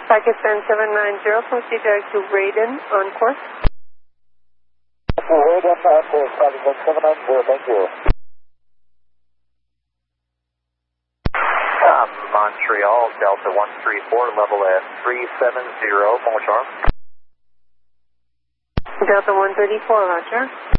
Pakistan 790, proceed direct to Raiden on course. Raiden on course, Pakistan 790, thank you. Montreal, Delta 134, level at 370, forward arm. Delta 134, roger.